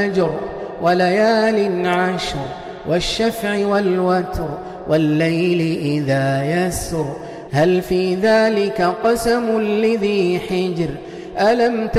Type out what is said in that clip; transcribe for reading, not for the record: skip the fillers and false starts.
والفجر وليال عشر والشفع والوتر والليل إذا يسر هل في ذلك قسم لذي حجر ألم